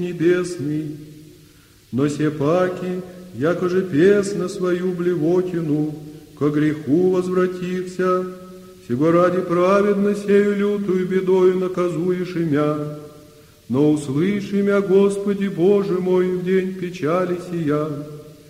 небесный, но сепаки, якоже песнь свою блевотину, ко греху возвратихся, сего ради праведностью лютую бедою наказуешь имя. Но услыши мя, Господи Боже мой, в день печали сия,